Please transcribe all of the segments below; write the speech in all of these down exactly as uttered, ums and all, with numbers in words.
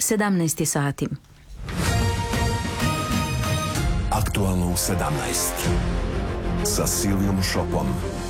sedamnaest sati. Aktualno u sedamnaest sa Silvijom Šopom.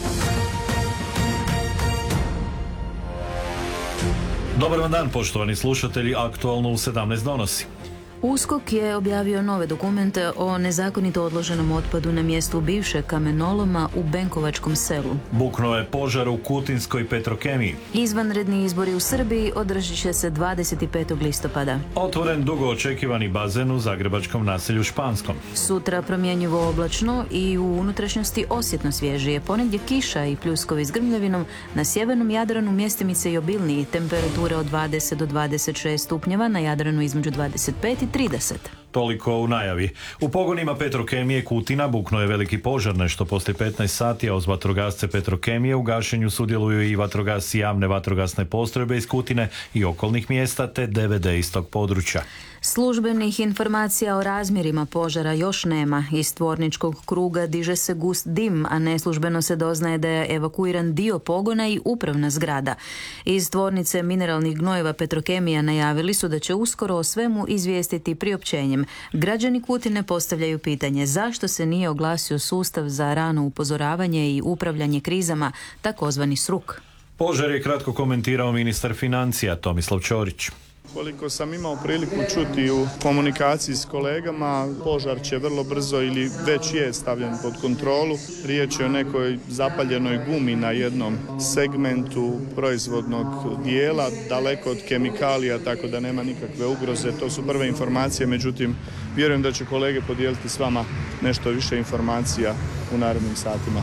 Dobar vam dan, poštovani slušatelji, Aktualno u sedamnaest donosi. USKOK je objavio nove dokumente o nezakonito odloženom otpadu na mjestu bivšeg kamenoloma u Benkovačkom selu. Buknuo je požar u Kutinskoj Petrokemiji. Izvanredni izbori u Srbiji održat će se dvadeset petog listopada. Otvoren dugo očekivani bazen u zagrebačkom naselju Španskom. Sutra promjenjivo oblačno i u unutrašnjosti osjetno svježije. Ponedjeljak kiša i pljuskovi s grmljavinom, na sjevernom Jadranu mjestimice i obilniji, temperature od dvadeset do dvadeset šest stupnjeva, na Jadranu između dvadeset pet i trideset. Toliko u najavi. U pogonima Petrokemije Kutina buknuo je veliki požar nešto poslije petnaest sati, a uz vatrogasce Petrokemije u gašenju sudjeluju i vatrogasci javne vatrogasne postrojbe iz Kutine i okolnih mjesta te D V D iz tog područja. Službenih informacija o razmjerima požara još nema. Iz tvorničkog kruga diže se gust dim, a neslužbeno se doznaje da je evakuiran dio pogona i upravna zgrada. Iz tvornice mineralnih gnojeva Petrokemija najavili su da će uskoro o svemu izvijestiti priopćenjem. Građani Kutine postavljaju pitanje zašto se nije oglasio sustav za rano upozoravanje i upravljanje krizama, takozvani S R U K. Požar je kratko komentirao ministar financija Tomislav Ćorić. Koliko sam imao priliku čuti u komunikaciji s kolegama, požar će vrlo brzo ili već je stavljen pod kontrolu. Riječ je o nekoj zapaljenoj gumi na jednom segmentu proizvodnog dijela, daleko od kemikalija, tako da nema nikakve ugroze. To su prve informacije, međutim, vjerujem da će kolege podijeliti s vama nešto više informacija u narednim satima.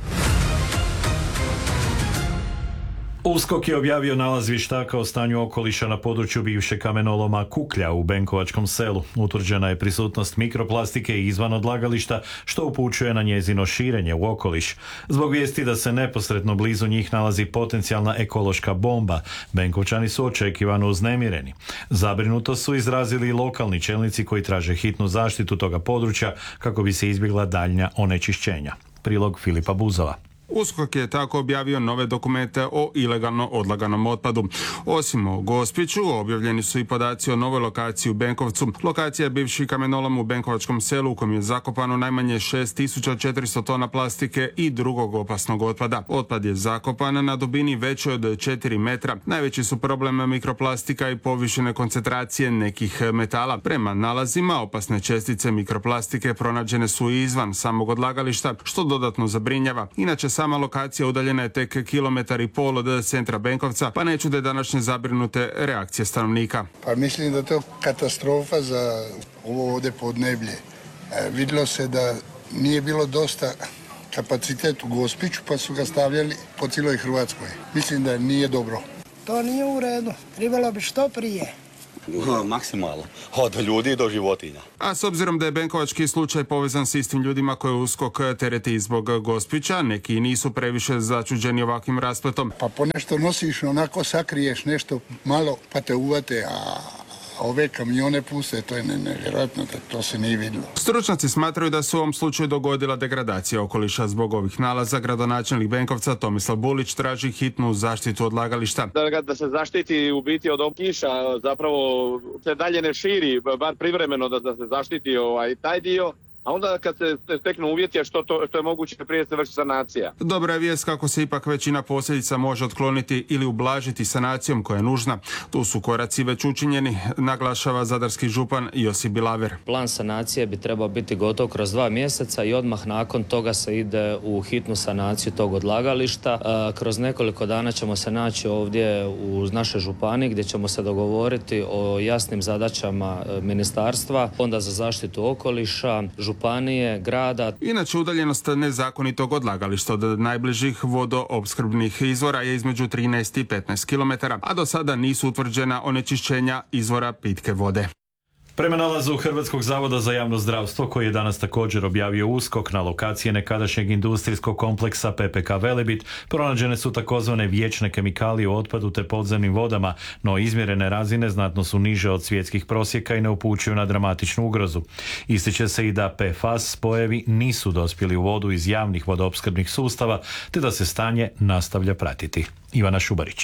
USKOK je objavio nalaz vještaka o stanju okoliša na području bivšeg kamenoloma Kuklja u Benkovačkom selu. Utvrđena je prisutnost mikroplastike izvan odlagališta, što upućuje na njezino širenje u okoliš. Zbog vijesti da se neposredno blizu njih nalazi potencijalna ekološka bomba, Benkovčani su očekivano uznemireni. Zabrinuto su izrazili i lokalni čelnici koji traže hitnu zaštitu toga područja kako bi se izbjegla daljnja onečišćenja. Prilog Filipa Buzova. USKOK je tako objavio nove dokumente o ilegalno odlaganom otpadu. Osim o Gospiću, objavljeni su i podaci o novoj lokaciji u Benkovcu. Lokacija je bivši kamenolom u Benkovačkom selu u kojem je zakopano najmanje šest tisuća četiristo tona plastike i drugog opasnog otpada. Otpad je zakopan na dubini većoj od četiri metra. Najveći su problem mikroplastika i povišene koncentracije nekih metala. Prema nalazima, opasne čestice mikroplastike pronađene su i izvan samog odlagališta, što dodatno zabrinjava. Inače, sama lokacija udaljena je tek kilometar i pol od centra Benkovca, pa ne čude današnje zabrinute reakcije stanovnika. Pa mislim da je to katastrofa za ovo ovdje podneblje. E, vidjelo se da nije bilo dosta kapacitet u Gospiću, pa su ga stavljali po cijeloj Hrvatskoj. Mislim da nije dobro. To nije u redu. Trebalo bi što prije. Maksimalno. Od ljudi do životinja. A s obzirom da je benkovački slučaj povezan s istim ljudima koje USKOK tereti zbog Gospića, neki nisu previše začuđeni ovakvim raspletom. Pa ponešto nosiš, onako sakriješ nešto malo, pa te uvate, a ove kamione puste, to je nevjerojatno, to se nije vidjelo. Stručnjaci smatraju da se u ovom slučaju dogodila degradacija okoliša. Zbog ovih nalaza gradonačelnik Benkovca Tomislav Bulić traži hitnu zaštitu odlagališta. Da, da se zaštiti u biti od ovog kiša, zapravo se dalje ne širi, bar privremeno da, da se zaštiti ovaj, taj dio. A onda kad se steknu uvjeti, što, to, što je moguće prije se vrši sanacija. Dobra je vijest kako se ipak većina posljedica može otkloniti ili ublažiti sanacijom koja je nužna. Tu su koraci već učinjeni, naglašava zadarski župan Josip Bilaver. Plan sanacije bi trebao biti gotov kroz dva mjeseca i odmah nakon toga se ide u hitnu sanaciju tog odlagališta. Kroz nekoliko dana ćemo se naći ovdje u našoj županiji gdje ćemo se dogovoriti o jasnim zadaćama ministarstva, Fonda za zaštitu okoliša, županije, grada. Inače, udaljenost nezakonitog odlagališta od najbližih vodoopskrbnih izvora je između trinaest i petnaest kilometara, a do sada nisu utvrđena onečišćenja izvora pitke vode. Prema nalazu Hrvatskog zavoda za javno zdravstvo, koji je danas također objavio USKOK, na lokacije nekadašnjeg industrijskog kompleksa P P K Velebit pronađene su takozvane vječne kemikalije u otpadu te podzemnim vodama, no izmjerene razine znatno su niže od svjetskih prosjeka i ne upućuju na dramatičnu ugrozu. Ističe se i da P F A S spojevi nisu dospjeli u vodu iz javnih vodoopskrbnih sustava, te da se stanje nastavlja pratiti. Ivana Šubarić.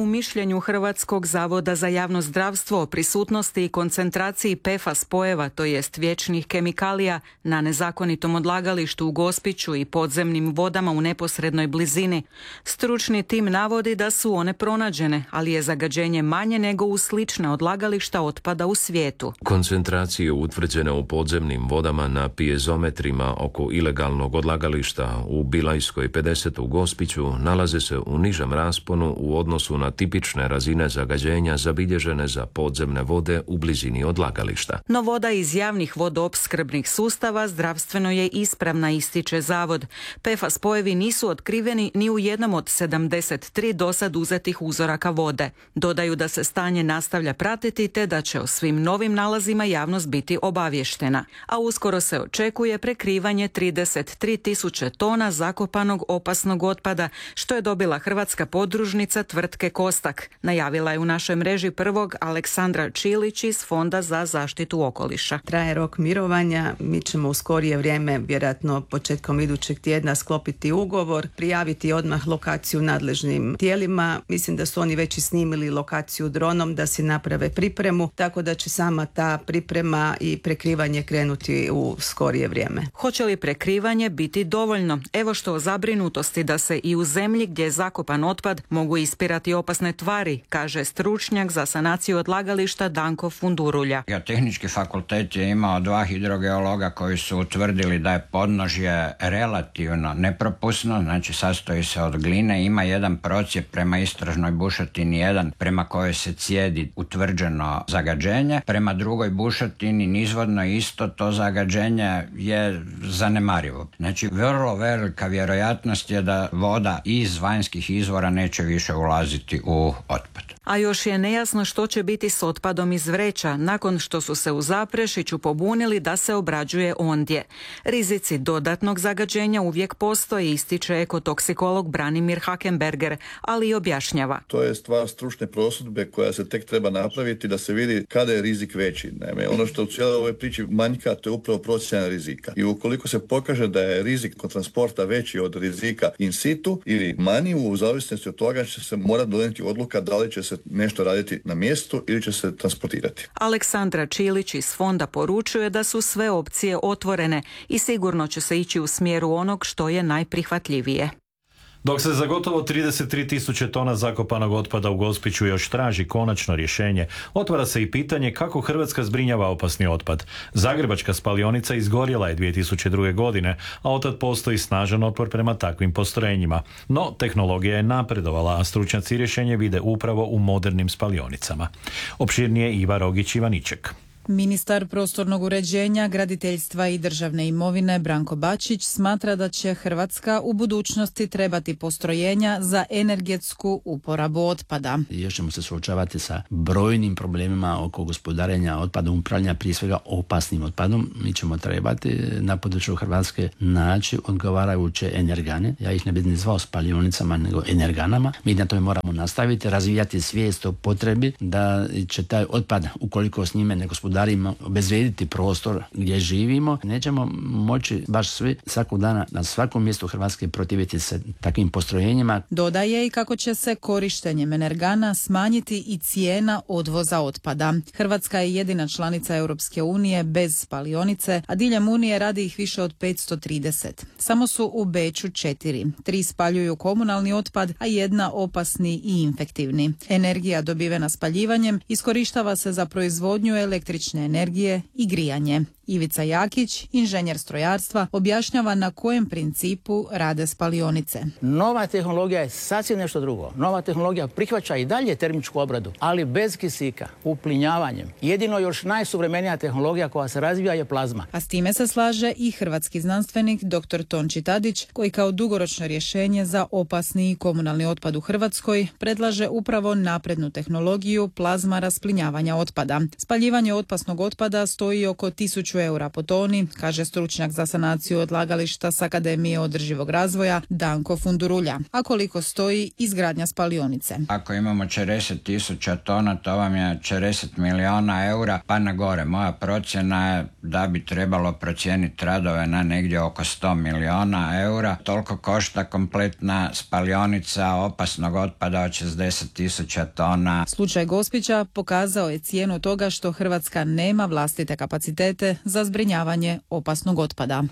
U mišljenju Hrvatskog zavoda za javno zdravstvo o prisutnosti i koncentraciji P F A S spojeva, to jest vječnih kemikalija, na nezakonitom odlagalištu u Gospiću i podzemnim vodama u neposrednoj blizini, stručni tim navodi da su one pronađene, ali je zagađenje manje nego u slične odlagališta otpada u svijetu. Koncentracije utvrđene u podzemnim vodama na pijezometrima oko ilegalnog odlagališta u Bilajskoj pedeset u Gospiću nalaze se u nižem rasponu u odnosu na tipične razine zagađenja zabilježene za podzemne vode u blizini odlagališta. No voda iz javnih vodoopskrbnih sustava zdravstveno je ispravna, ističe zavod. P F A S spojevi nisu otkriveni ni u jednom od sedamdeset tri dosad uzetih uzoraka vode. Dodaju da se stanje nastavlja pratiti te da će o svim novim nalazima javnost biti obavještena. A uskoro se očekuje prekrivanje trideset tri tisuće tona zakopanog opasnog otpada, što je dobila hrvatska podružnica tvrtke Kostak. Najavila je u našoj mreži prvog Aleksandra Čilić iz Fonda za zaštitu okoliša. Traje rok mirovanja, mi ćemo u skorije vrijeme, vjerojatno početkom idućeg tjedna, sklopiti ugovor, prijaviti odmah lokaciju nadležnim tijelima. Mislim da su oni već i snimili lokaciju dronom da si naprave pripremu, tako da će sama ta priprema i prekrivanje krenuti u skorije vrijeme. Hoće li prekrivanje biti dovoljno? Evo što o zabrinutosti da se i u zemlji gdje je zakopan otpad mogu ispirati opasne tvari, kaže stručnjak za sanaciju odlagališta Danko Fundurulja. Geotehnički fakultet je imao dva hidrogeologa koji su utvrdili da je podnožje relativno nepropusno, znači sastoji se od gline, ima jedan procijep prema istražnoj bušotini jedan prema kojoj se cijedi utvrđeno zagađenje, prema drugoj bušotini nizvodno isto to zagađenje je zanemarivo. Znači vrlo velika vjerojatnost je da voda iz vanjskih izvora neće više ulaziti u otpad. A još je nejasno što će biti s otpadom iz vreća nakon što su se u Zaprešiću pobunili da se obrađuje ondje. Rizici dodatnog zagađenja uvijek postoje, ističe ekotoksikolog Branimir Hakenberger, ali i objašnjava. To je stvar stručne prosudbe koja se tek treba napraviti da se vidi kada je rizik veći. Naime, ono što u cijeloj ovoj priči manjka, to je upravo procjena rizika. I ukoliko se pokaže da je rizik kod transporta veći od rizika in situ ili manji, u zavisnosti od toga će se mora donijeti odluka da li će se nešto raditi na mjestu ili će se transportirati. Aleksandra Čilić iz Fonda poručuje da su sve opcije otvorene i sigurno će se ići u smjeru onog što je najprihvatljivije. Dok se za gotovo trideset tri tisuće tona zakopanog otpada u Gospiću još traži konačno rješenje, otvara se i pitanje kako Hrvatska zbrinjava opasni otpad. Zagrebačka spalionica izgorjela je dvije tisuće druge. godine, a otad postoji snažan otpor prema takvim postrojenjima. No, tehnologija je napredovala, a stručnjaci rješenje vide upravo u modernim spalionicama. Opširnije Iva Rogić-Ivaniček. Ministar prostornog uređenja, graditeljstva i državne imovine Branko Bačić smatra da će Hrvatska u budućnosti trebati postrojenja za energetsku uporabu otpada. Još ćemo se suočavati sa brojnim problemima oko gospodarenja otpadom, upravljanja prije svega opasnim otpadom. Mi ćemo trebati na području Hrvatske naći odgovarajuće energane. Ja ih ne bih ni zvao spalionicama, nego energanama. Mi na tome moramo nastaviti, razvijati svijest o potrebi da će taj otpad, ukoliko s njime ne gospodarimo, obezvrijediti prostor gdje živimo, nećemo moći baš svi svakog dana na svakom mjestu Hrvatske protiviti se takvim postrojenjima. Dodaje i kako će se korištenjem energana smanjiti i cijena odvoza otpada. Hrvatska je jedina članica Europske unije bez spalionice, a diljem Unije radi ih više od petsto trideset. Samo su u Beču četiri. Tri spaljuju komunalni otpad, a jedna opasni i infektivni. Energija dobivena spaljivanjem iskorištava se za proizvodnju električne energije i grijanje. Ivica Jakić, inženjer strojarstva, objašnjava na kojem principu rade spalionice. Nova tehnologija je sasvim nešto drugo. Nova tehnologija prihvaća i dalje termičku obradu, ali bez kisika, uplinjavanjem. Jedino još najsuvremenija tehnologija koja se razvija je plazma. A s time se slaže i hrvatski znanstvenik dr. Tonči Tadić, koji kao dugoročno rješenje za opasni komunalni otpad u Hrvatskoj predlaže upravo naprednu tehnologiju plazma rasplinjavanja otpada. Spaljivanje otpada opasnog otpada stoji oko tisuću eura po toni, kaže stručnjak za sanaciju odlagališta s Akademije održivog razvoja Danko Fundurulja. A koliko stoji izgradnja spalionice? Ako imamo četrdeset tisuća tona, to vam je četrdeset milijuna eura, pa na gore. Moja procjena je da bi trebalo procijeniti radove na negdje oko sto milijuna eura. Toliko košta kompletna spalionica opasnog otpada od šezdeset tisuća tona. Slučaj Gospića pokazao je cijenu toga što Hrvatska nema vlastite kapacitete za zbrinjavanje opasnog otpada.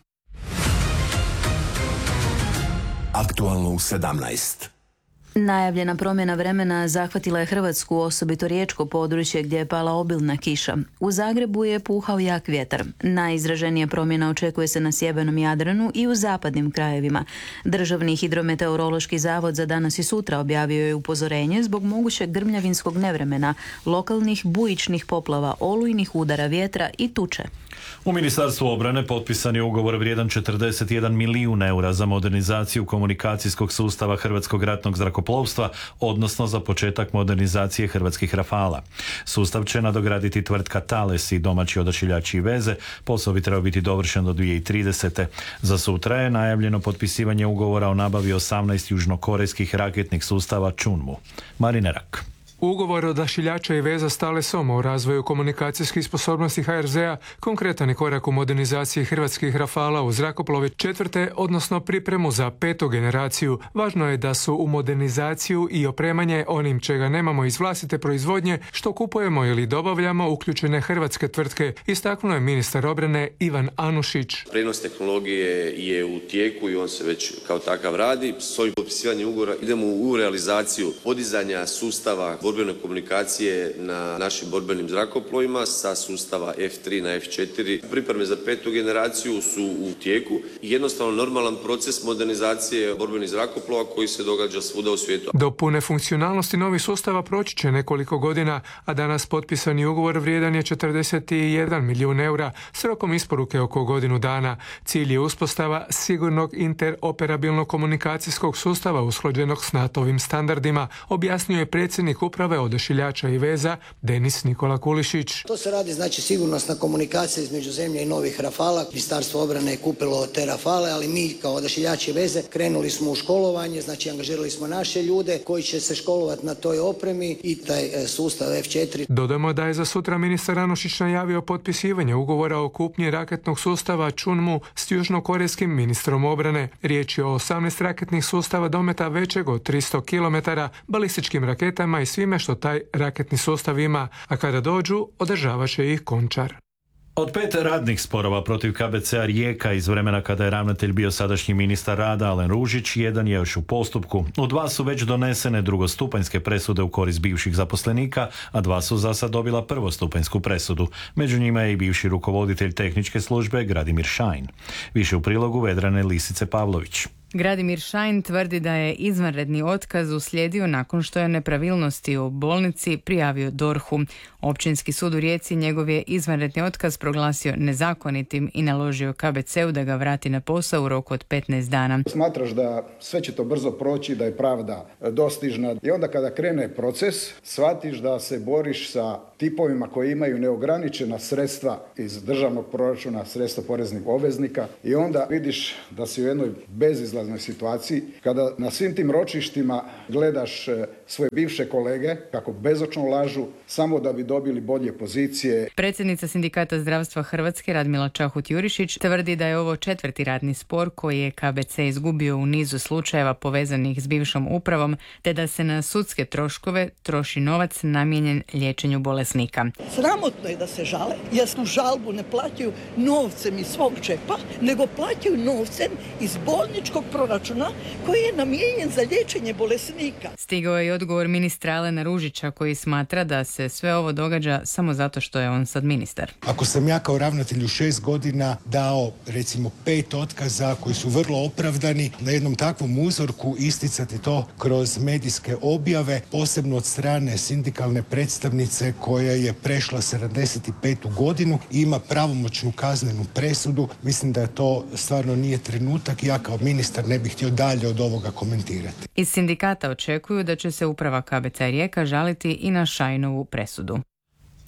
Aktualno u sedamnaest. Najavljena promjena vremena zahvatila je Hrvatsku, osobito riječko područje gdje je pala obilna kiša. U Zagrebu je puhao jak vjetar. Najizraženija promjena očekuje se na sjevernom Jadranu i u zapadnim krajevima. Državni hidrometeorološki zavod za danas i sutra objavio je upozorenje zbog mogućeg grmljavinskog nevremena, lokalnih bujičnih poplava, olujnih udara vjetra i tuče. U Ministarstvu obrane potpisan je ugovor vrijedan četrdeset jedan milijun eura za modernizaciju komunikacijskog sustava Hrvatskog ratnog zrakoplovstva, odnosno za početak modernizacije hrvatskih Rafala. Sustav će nadograditi tvrtka Thales i domaći odašiljači i veze. Posao bi trebao biti dovršen do dvije tisuće tridesete. Za sutra je najavljeno potpisivanje ugovora o nabavi osamnaest južnokorejskih raketnih sustava Chunmu. Marine Rak. Ugovor odašiljača i veza s Thalesom o razvoju komunikacijskih sposobnosti H R Z-a konkretan je korak u modernizaciji hrvatskih Rafala u zrakoplove četvrte, odnosno pripremu za petu generaciju. Važno je da su u modernizaciju i opremanje onim čega nemamo iz vlastite proizvodnje, što kupujemo ili dobavljamo, uključene hrvatske tvrtke, istaknuo je ministar obrane Ivan Anušić. Prenos tehnologije je u tijeku i on se već kao takav radi. S ovim potpisivanjem ugovora idemo u realizaciju podizanja sustava borbene komunikacije na našim borbenim zrakoplovima sa sustava F tri na F četiri. Pripreme za petu generaciju su u tijeku i jednostavno normalan proces modernizacije borbenih zrakoplova koji se događa svuda u svijetu. Do pune funkcionalnosti novih sustava proći će nekoliko godina, a danas potpisani ugovor vrijedan je četrdeset jedan milijun eura s rokom isporuke oko godinu dana. Cilj je uspostava sigurnog interoperabilnog komunikacijskog sustava usklađenog s NATO-ovim standardima, objasnio je predsjednik uprave odašiljača i veza Denis Nikola Kulišić. To se radi znači sigurnosna komunikacija između zemlje i novih Rafala. Ministarstvo obrane je kupilo te Rafale, ali mi kao odašiljači veze krenuli smo u školovanje, znači angažirali smo naše ljude koji će se školovati na toj opremi i taj e, sustav F četiri. Dodamo da je za sutra ministar Anušić najavio potpisivanje ugovora o kupnji raketnog sustava Chunmu s južnokorejskim ministrom obrane. Riječ je o osamnaest raketnih sustava dometa većeg od tristo kilometara, balističkim raketama i svime što taj raketni sustav ima, a kada dođu, održavat će ih Končar. Od pet radnih sporova protiv K B C-a Rijeka iz vremena kada je ravnatelj bio sadašnji ministar rada Alen Ružić, jedan je još u postupku. U dva su već donesene drugostupanjske presude u korist bivših zaposlenika, a dva su za sad dobila prvostupanjsku presudu. Među njima je i bivši rukovoditelj tehničke službe Gradimir Šajn. Više u prilogu Vedrane Lisice Pavlović. Gradimir Šajn tvrdi da je izvanredni otkaz uslijedio nakon što je nepravilnosti u bolnici prijavio D O R H-u. Općinski sud u Rijeci njegov je izvanredni otkaz proglasio nezakonitim i naložio K B C-u da ga vrati na posao u roku od petnaest dana. Smatraš da sve će to brzo proći, da je pravda dostižna i onda kada krene proces shvatiš da se boriš sa tipovima koji imaju neograničena sredstva iz državnog proračuna, sredstva poreznih obveznika i onda vidiš da si u jednoj bezizlaznoj situaciji kada na svim tim ročištima gledaš svoje bivše kolege kako bezočno lažu samo da bi dobili bolje pozicije. Predsjednica Sindikata zdravstva Hrvatske Radmila Čahut-Jurišić tvrdi da je ovo četvrti radni spor koji je K B C izgubio u nizu slučajeva povezanih s bivšom upravom, te da se na sudske troškove troši novac namijenjen liječenju bolesnika. Sramotno je da se žale, jasnu žalbu ne plaćaju novcem iz svog džepa, nego plaćaju novcem iz bolničkog proračuna koji je namijenjen za liječenje bolesnika. Stigao je i odgovor ministra Alena Ružića koji smatra da se sve ovo događa samo zato što je on sad ministar. Ako sam ja kao ravnatelj u šest godina dao recimo pet otkaza koji su vrlo opravdani, na jednom takvom uzorku isticati to kroz medijske objave, posebno od strane sindikalne predstavnice koja je prešla sedamdeset petu godinu i ima pravomoćnu kaznenu presudu, mislim da to stvarno nije trenutak. Ja kao ministar ne bih htio dalje od ovoga komentirati. Iz sindikata očekuju da će se uprava K B C Rijeka žaliti i na Šajnovu presudu.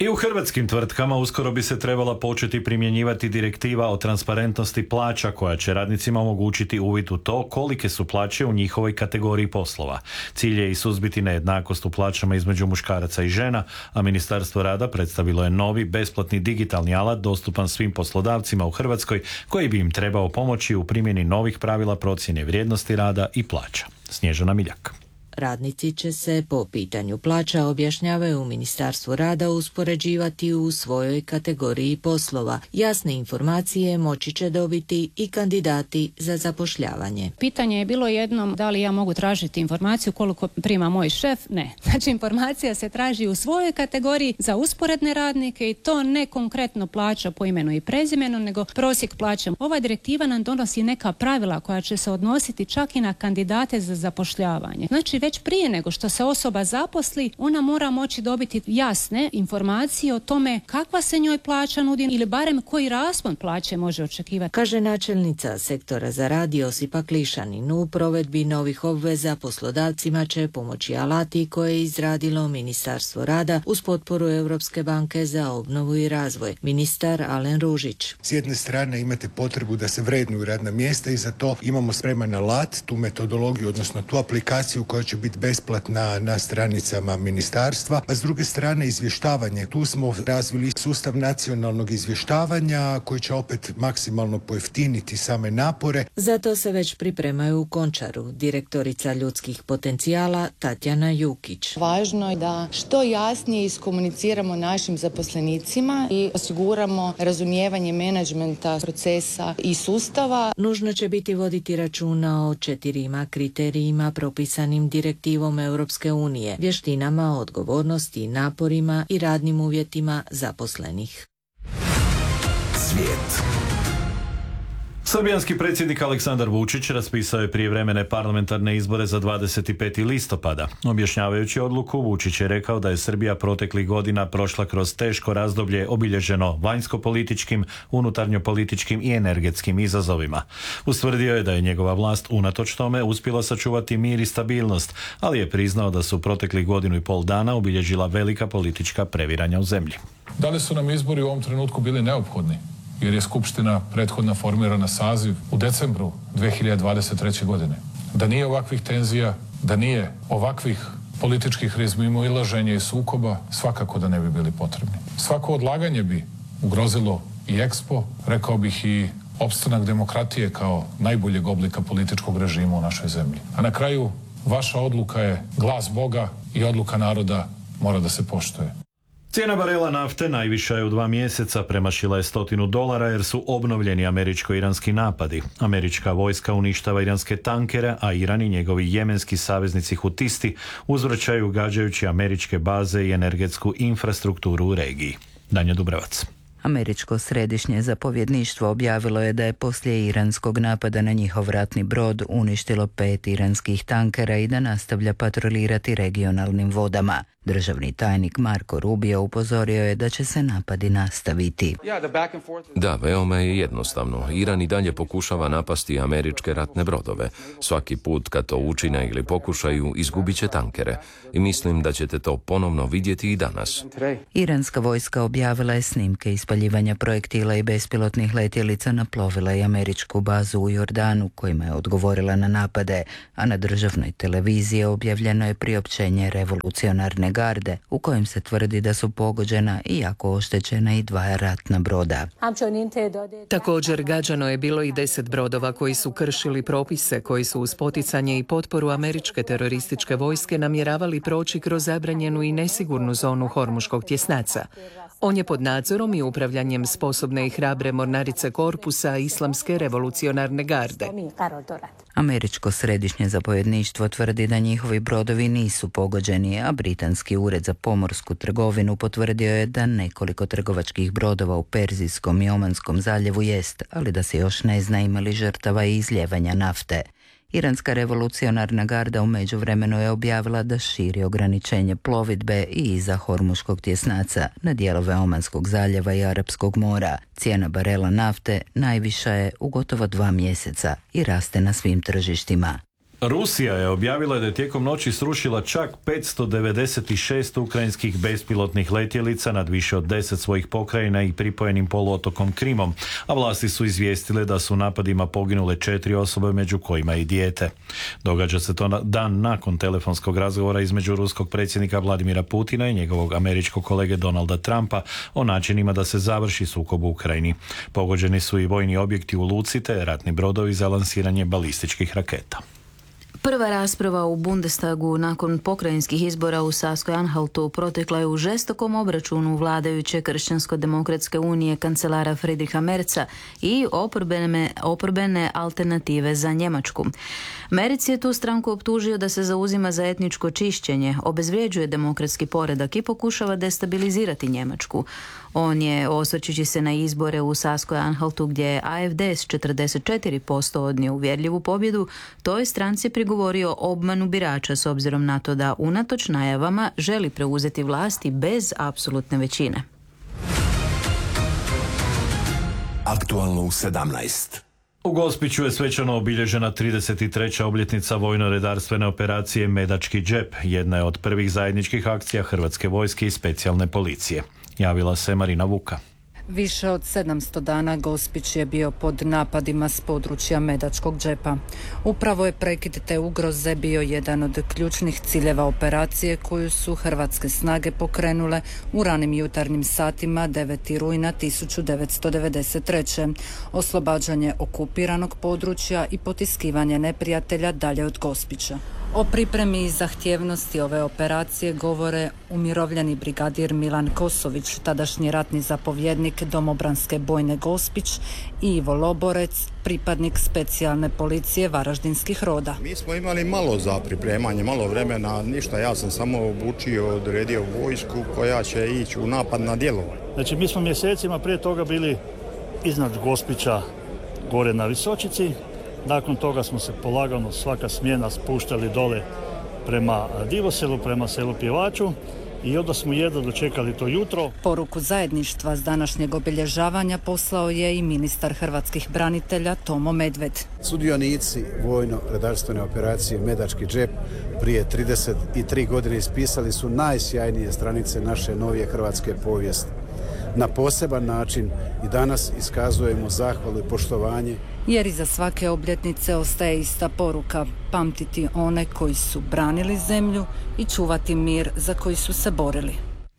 I u hrvatskim tvrtkama uskoro bi se trebala početi primjenjivati direktiva o transparentnosti plaća koja će radnicima omogućiti uvid u to kolike su plaće u njihovoj kategoriji poslova. Cilj je i suzbiti nejednakost u plaćama između muškaraca i žena, a Ministarstvo rada predstavilo je novi besplatni digitalni alat dostupan svim poslodavcima u Hrvatskoj koji bi im trebao pomoći u primjeni novih pravila procjene vrijednosti rada i plaća. Snježana Miljak. Radnici će se po pitanju plaća, objašnjavaju u Ministarstvu rada, uspoređivati u svojoj kategoriji poslova. Jasne informacije moći će dobiti i kandidati za zapošljavanje. Pitanje je bilo jednom da li ja mogu tražiti informaciju koliko prima moj šef. Ne. Znači informacija se traži u svojoj kategoriji za usporedne radnike i to ne konkretno plaća po imenu i prezimenu, nego prosjek plaća. Ova direktiva nam donosi neka pravila koja će se odnositi čak i na kandidate za zapošljavanje. Znači već prije nego što se osoba zaposli, ona mora moći dobiti jasne informacije o tome kakva se njoj plaća nudi ili barem koji raspon plaće može očekivati. Kaže načelnica sektora za rad Josipa Klišanin. U provedbi novih obveza poslodavcima će pomoći alati koje je izradilo Ministarstvo rada uz potporu Europske banke za obnovu i razvoj. Ministar Alen Ružić. S jedne strane imate potrebu da se vrednuju radna mjesta i za to imamo spreman alat, tu metodologiju, odnosno tu aplikaciju koja će biti besplatna na stranicama ministarstva, a s druge strane izvještavanje. Tu smo razvili sustav nacionalnog izvještavanja koji će opet maksimalno pojeftiniti same napore. Zato se već pripremaju u Končaru. Direktorica ljudskih potencijala Tatjana Jukić. Važno je da što jasnije iskomuniciramo našim zaposlenicima i osiguramo razumijevanje menadžmenta, procesa i sustava. Nužno će biti voditi računa o četirima kriterijima propisanim direktivom Europske unije, vještinama, odgovornosti, naporima i radnim uvjetima zaposlenih. Svijet. Srbijanski predsjednik Aleksandar Vučić raspisao je prijevremene parlamentarne izbore za dvadeset peti listopada. Objašnjavajući odluku, Vučić je rekao da je Srbija proteklih godina prošla kroz teško razdoblje obilježeno vanjsko-političkim, unutarnjo-političkim i energetskim izazovima. Ustvrdio je da je njegova vlast unatoč tome uspjela sačuvati mir i stabilnost, ali je priznao da su proteklih godinu i pol dana obilježila velika politička previranja u zemlji. Da li su nam izbori u ovom trenutku bili neophodni? Jer je Skupština prethodna formirana saziv u decembru dve hiljade dvadeset treće. godine. Da nije ovakvih tenzija, da nije ovakvih političkih razmimoilaženja i sukoba, svakako da ne bi bili potrebni. Svako odlaganje bi ugrozilo i Ekspo, rekao bih i opstanak demokratije kao najboljeg oblika političkog režima u našoj zemlji. A na kraju, vaša odluka je glas Boga i odluka naroda mora da se poštuje. Cijena barela nafte najviša je u dva mjeseca, premašila je stotinu dolara jer su obnovljeni američko-iranski napadi. Američka vojska uništava iranske tankere, a Iran i njegovi jemenski saveznici hutisti uzvraćaju gađajući američke baze i energetsku infrastrukturu u regiji. Danja Dubrevac. Američko središnje zapovjedništvo objavilo je da je poslije iranskog napada na njihov ratni brod uništilo pet iranskih tankera i da nastavlja patrolirati regionalnim vodama. Državni tajnik Marko Rubio upozorio je da će se napadi nastaviti. Da, veoma je jednostavno. Iran i dalje pokušava napasti američke ratne brodove. Svaki put kad to učine ili pokušaju, izgubit će tankere. I mislim da ćete to ponovno vidjeti i danas. Iranska vojska objavila je snimke ispaljivanja projektila i bespilotnih letjelica na plovila i američku bazu u Jordanu, kojima je odgovorila na napade, a na državnoj televiziji objavljeno je priopćenje revolucionarne garde u kojem se tvrdi da su pogođena i jako oštećena i dva ratna broda. Također gađano je bilo i deset brodova koji su kršili propise koji su uz poticanje i potporu američke terorističke vojske namjeravali proći kroz zabranjenu i nesigurnu zonu Hormuškog tjesnaca. On je pod nadzorom i upravljanjem sposobne i hrabre mornarice korpusa Islamske revolucionarne garde. Američko središnje zapovjedništvo tvrdi da njihovi brodovi nisu pogođeni, a britanski ured za pomorsku trgovinu potvrdio je da nekoliko trgovačkih brodova u Perzijskom i Omanskom zaljevu jest, ali da se još ne zna ima li žrtava i izljevanja nafte. Iranska revolucionarna garda u međuvremenu je objavila da širi ograničenje plovidbe i iza Hormuškog tjesnaca na dijelove Omanskog zaljeva i Arapskog mora. Cijena barela nafte najviša je u gotovo dva mjeseca i raste na svim tržištima. Rusija je objavila da je tijekom noći srušila čak petsto devedeset šest ukrajinskih bespilotnih letjelica nad više od deset svojih pokrajina i pripojenim poluotokom Krimom, a vlasti su izvijestile da su u napadima poginule četiri osobe, među kojima i dijete. Događa se to dan nakon telefonskog razgovora između ruskog predsjednika Vladimira Putina i njegovog američkog kolege Donalda Trumpa o načinima da se završi sukob u Ukrajini. Pogođeni su i vojni objekti u luci te ratni brodovi za lansiranje balističkih raketa. Prva rasprava u Bundestagu nakon pokrajinskih izbora u Saskoj-Anhaltu protekla je u žestokom obračunu vladajuće Kršćansko-demokratske unije kancelara Friedricha Merza i oporbene, oporbene alternative za Njemačku. Merz je tu stranku optužio da se zauzima za etničko čišćenje, obezvrijeđuje demokratski poredak i pokušava destabilizirati Njemačku. On je, osvrćući se na izbore u Saskoj-Anhaltu gdje je A F D s četrdeset četiri posto odnio uvjerljivu pobjedu, toj stranci prigovorio obmanu birača s obzirom na to da unatoč najavama želi preuzeti vlasti bez apsolutne većine. Aktualno u sedamnaest. U Gospiću je svečano obilježena trideset treća obljetnica vojno-redarstvene operacije Medački džep, jedna je od prvih zajedničkih akcija Hrvatske vojske i specijalne policije. Javila se Marina Vuka. Više od sedamsto dana Gospić je bio pod napadima s područja Medačkog džepa. Upravo je prekid te ugroze bio jedan od ključnih ciljeva operacije koju su hrvatske snage pokrenule u ranim jutarnjim satima devetog rujna tisuću devetsto devedeset treće. Oslobađanje okupiranog područja i potiskivanje neprijatelja dalje od Gospića. O pripremi i zahtjevnosti ove operacije govore umirovljeni brigadir Milan Kosović, tadašnji ratni zapovjednik domobranske bojne Gospić, i Ivo Loborec, pripadnik specijalne policije Varaždinskih roda. Mi smo imali malo za pripremanje, malo vremena, ništa, ja sam samo obučio, odredio vojsku koja će ići u napad na djelovanje. Znači mi smo mjesecima prije toga bili iznad Gospića, gore na Visočici. Nakon toga smo se polagano svaka smjena spuštali dole prema Divoselu, prema selu Pjevaču i onda smo jedno dočekali to jutro. Poruku zajedništva s današnjeg obilježavanja poslao je i ministar hrvatskih branitelja Tomo Medved. Sudionici vojno-redarstvene operacije Medački džep prije trideset tri godine ispisali su najsjajnije stranice naše novije hrvatske povijesti. Na poseban način i danas iskazujemo zahvalu i poštovanje. Jer iza svake obljetnice ostaje ista poruka: pamtiti one koji su branili zemlju i čuvati mir za koji su se borili.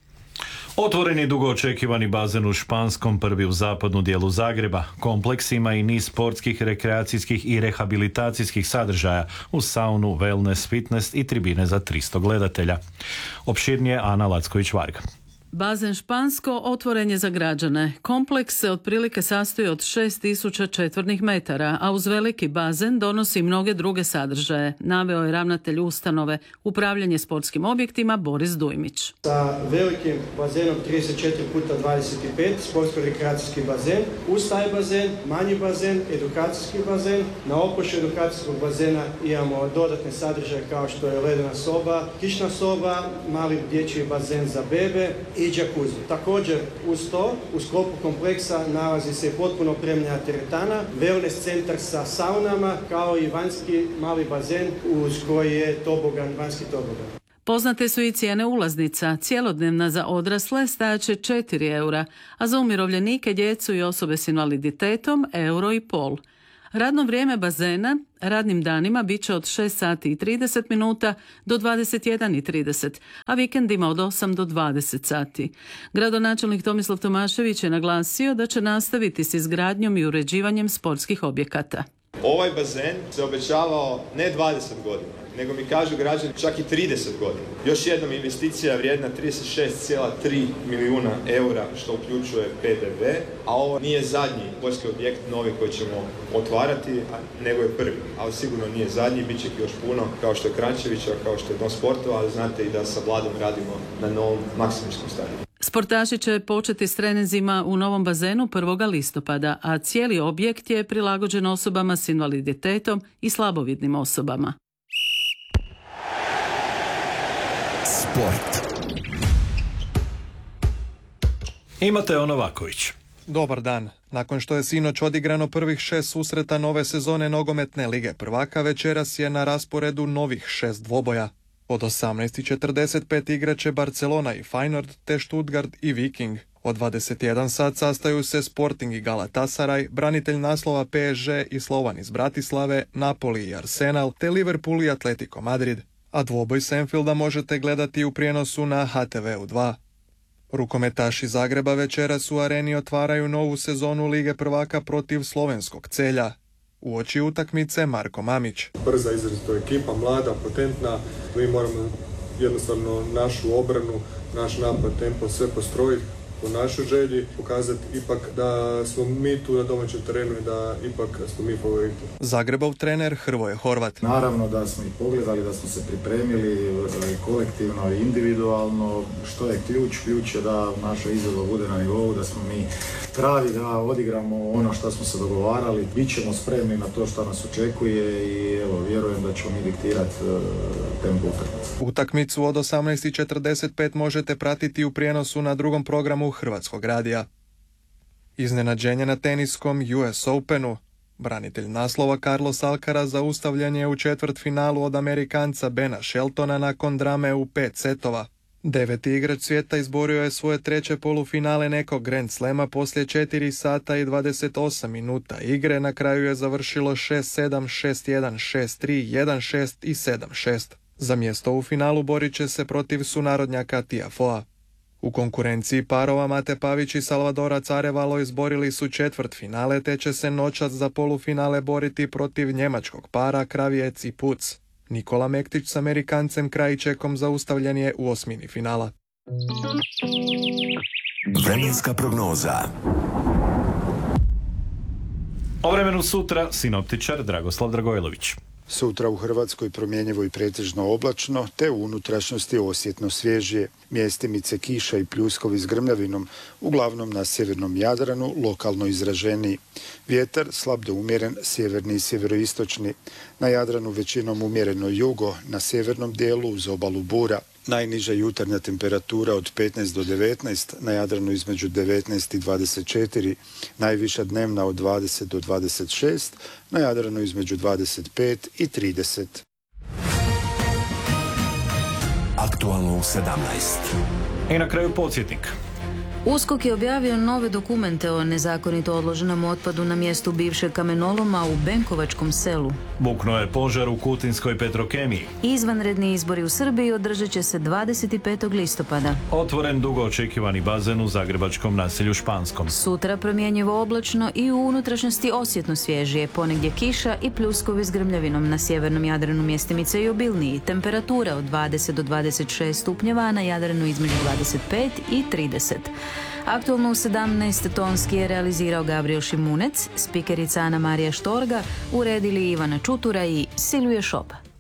Otvoreni dugo očekivani bazen u Španskom, prvi u zapadnu dijelu Zagreba. Kompleks ima i niz sportskih, rekreacijskih i rehabilitacijskih sadržaja uz saunu, wellness, fitness i tribine za tristo gledatelja. Opširnije Ana Lacković-Varga. Bazen Špansko otvoren je za građane. Kompleks se otprilike sastoji od šest tisuća četvornih metara, a uz veliki bazen donosi mnoge druge sadržaje, naveo je ravnatelj ustanove upravljanje sportskim objektima Boris Dujmić. Sa velikim bazenom trideset četiri puta dvadeset pet, sportsko-rekreacijski bazen, uz taj bazen, manji bazen, edukacijski bazen. Na opošu edukacijskog bazena imamo dodatne sadržaje kao što je ledena soba, kišna soba, mali dječji bazen za bebe i džakuzi. Također uz to, u sklopu kompleksa nalazi se potpuno opremljena teretana, wellness centar sa saunama, kao i vanjski mali bazen uz koji je tobogan, vanjski tobogan. Poznate su i cijene ulaznica. Cijelodnevna za odrasle stajaće četiri eura, a za umirovljenike, djecu i osobe s invaliditetom euro i pol. Radno vrijeme bazena radnim danima bit će od šest sati i trideset minuta do dvadeset jedan i trideset, a vikendima od osam do dvadeset sati. Gradonačelnik Tomislav Tomašević je naglasio da će nastaviti s izgradnjom i uređivanjem sportskih objekata. Ovaj bazen se obećavao ne dvadeset godina, nego mi kažu građani čak i trideset godina. Još jednom investicija vrijedna trideset šest zarez tri milijuna eura, što uključuje P D V, a ovo nije zadnji sportski objekt novi koji ćemo otvarati, nego je prvi. Ali sigurno nije zadnji, bit će još puno, kao što je Krančevića, kao što je Dom sportova, ali znate i da sa Vladom radimo na novom Maksimirskom stadionu. Sportaši će početi s treninzima u novom bazenu prvog listopada, a cijeli objekt je prilagođen osobama s invaliditetom i slabovidnim osobama. Sport. Imate Novaković. Dobar dan. Nakon što je sinoć odigrano prvih šest susreta nove sezone nogometne lige prvaka, večeras je na rasporedu novih šest dvoboja. Od osamnaest i četrdeset pet igraće Barcelona i Feyenoord te Stuttgart i Viking. Od dvadeset jedan sat sastaju se Sporting i Galatasaray, branitelj naslova P S G i Slovan iz Bratislave, Napoli i Arsenal te Liverpool i Atletico Madrid. A dvoboj s Anfielda možete gledati u prijenosu na H T V U dva. Rukometaši Zagreba večeras u Areni otvaraju novu sezonu Lige prvaka protiv slovenskog Celja. Uoči utakmice Marko Mamić. Brza izrazito ekipa, mlada, potentna. Mi moramo jednostavno našu obranu, naš napad, tempo, sve postrojiti po našoj želji, pokazati ipak da smo mi tu na domaćem terenu i da ipak smo mi favoriti. Zagrebov trener Hrvoje Horvat. Naravno da smo ih pogledali, da smo se pripremili kolektivno i individualno. Što je ključ? Ključ je da naša izvedba bude na nivou, da smo mi pravi, da odigramo ono što smo se dogovarali. Bićemo spremni na to što nas očekuje i evo, vjerujem da ćemo mi diktirati tempo utakmice. Utakmicu od osamnaest i četrdeset pet možete pratiti u prijenosu na drugom programu Hrvatskog radija. Iznenađenje na teniskom U S Openu. Branitelj naslova Carlos Alcaraz zaustavljen je u četvrtfinalu od Amerikanca Bena Sheltona nakon drame u pet setova. Deveti igrač svijeta izborio je svoje treće polufinale nekog Grand Slema poslije četiri sata i dvadeset osam minuta igre. Na kraju je završilo šest sedam, šest jedan, šest tri, jedan šest i sedam šest. Za mjesto u finalu borit će se protiv sunarodnjaka Tiafoea. U konkurenciji parova Mate Pavić i Salvadora Carevalo izborili su četvrt finale, te će se noćas za polufinale boriti protiv njemačkog para Kravijec i Puc. Nikola Mektić s Amerikancem Krajčekom zaustavljen je u osmini finala. Vremenska prognoza. O vremenu sutra sinoptičar Dragoslav Dragojlović. Sutra u Hrvatskoj promjenjivo i pretežno oblačno, te u unutrašnjosti osjetno svježije. Mjestimice kiša i pljuskovi s grmljavinom, uglavnom na sjevernom Jadranu, lokalno izraženiji. Vjetar slab do umjeren, sjeverni i sjeveroistočni. Na Jadranu većinom umjereno jugo, na sjevernom dijelu uz obalu bura. Najniža jutarnja temperatura od petnaest do devetnaest, na Jadranu između devetnaest i dvadeset četiri, najviša dnevna od dvadeset do dvadeset šest, na Jadranu između dvadeset pet i trideset. Aktualno u sedamnaest. I na kraju podsjetnik. USKOK je objavio nove dokumente o nezakonito odloženom otpadu na mjestu bivšeg kamenoloma u Benkovačkom selu. Buknuo je požar u Kutinskoj Petrokemiji. Izvanredni izbori u Srbiji održat će se dvadeset petog listopada. Otvoren dugo očekivani bazen u zagrebačkom naselju Španskom. Sutra promjenjivo oblačno i u unutrašnjosti osjetno svježije, ponegdje kiša i pljuskovi s grmljavinom. Na sjevernom Jadranu mjestimice i obilniji. Temperatura od dvadeset do dvadeset šest stupnjeva, a na Jadranu između dvadeset pet i trideset. Aktualno u sedamnaest tonski je realizirao Gabriel Šimunec, spikerica Ana Marija Štorga, uredili Ivana Čutura i Silvije Šopa.